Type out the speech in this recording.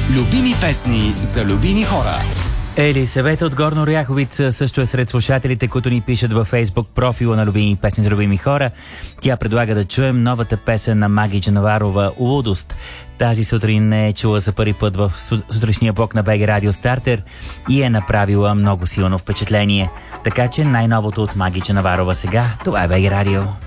Любими песни за любими хора. Елисавета от Горна Оряховица също е сред слушателите, които ни пишат във Фейсбук профила на Любими песни за любими хора. Тя предлага да чуем новата песен на Маги Джанаварова «Лудост». Тази сутрин не е чула за първи път в сутрешния блок на БГ Радио Стартер и е направила много силно впечатление. Така че най-новото от Маги Джанаварова сега, това е БГ Радио.